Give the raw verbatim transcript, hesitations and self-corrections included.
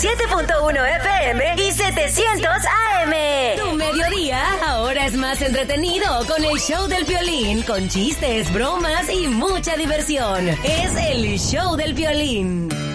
siete punto uno F M y setecientos A M. Tu mediodía ahora es más entretenido con el show del Piolín, con chistes, bromas y mucha diversión. Es el show del Piolín.